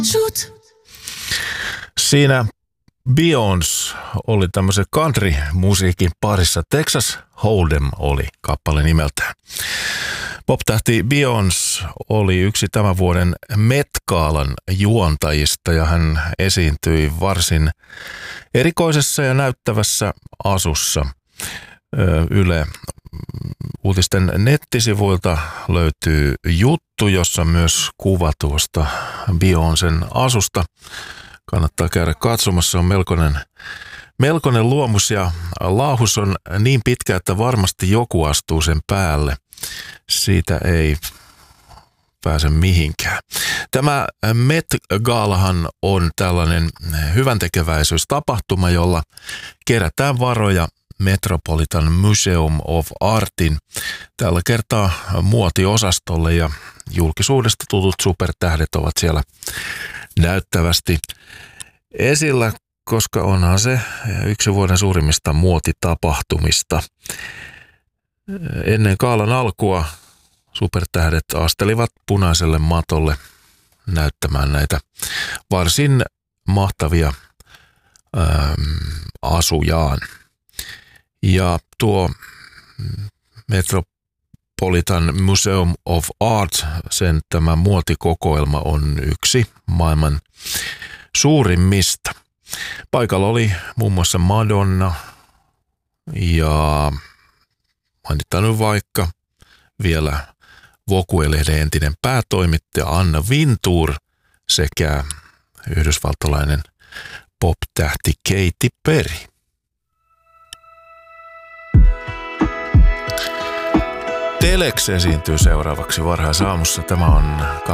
Siinä Beyoncé oli tämmöisen country-musiikin parissa. Texas Hold'em oli kappale nimeltään. Pop-tähti Beyoncé oli yksi tämän vuoden Met-galan juontajista ja hän esiintyi varsin erikoisessa ja näyttävässä asussa. Yle uutisten nettisivuilta löytyy juttu, jossa myös kuva tuosta Beyoncén asusta. Kannattaa käydä katsomassa, on melkoinen luomus ja laahus on niin pitkä, että varmasti joku astuu sen päälle. Siitä ei pääse mihinkään. Tämä Met-galahan on tällainen hyväntekeväisyystapahtuma, jolla kerätään varoja Metropolitan Museum of Artin tällä kertaa muotiosastolle ja julkisuudesta tutut supertähdet ovat siellä näyttävästi esillä, koska onhan se yksi vuoden suurimmista muotitapahtumista. Ennen gaalan alkua supertähdet astelivat punaiselle matolle näyttämään näitä varsin mahtavia asujaan. Ja tuo Metropolitan Museum of Art, sen tämä muotikokoelma on yksi maailman suurimmista. Paikalla oli muun muassa Madonna ja mainitaan nyt vaikka vielä Vogue-lehden entinen päätoimittaja Anna Wintour sekä yhdysvaltalainen pop-tähti Katy Perry. Telex esiintyy seuraavaksi varhaisaamussa. Tämä on